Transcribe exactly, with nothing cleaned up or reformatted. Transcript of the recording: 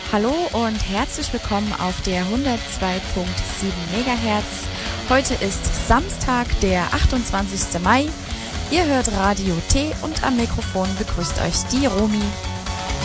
Hallo und herzlich willkommen auf der hundertzwei Komma sieben Megahertz. Heute ist Samstag, der achtundzwanzigster Mai. Ihr hört Radio T und am Mikrofon begrüßt euch die Romi.